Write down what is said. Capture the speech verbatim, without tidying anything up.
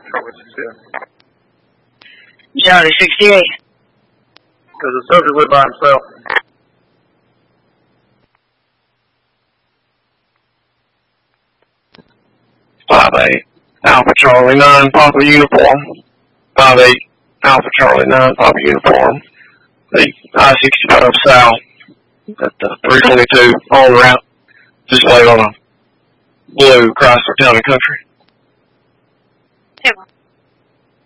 Charlie sixty-eight. Because the subject went by himself. Five eight Alpha Charlie nine Papa uniform. Five eight Alpha Charlie nine Papa uniform. The I sixty-five south at the three twenty-two on route. Just wait on a blue Chrysler Town and Country.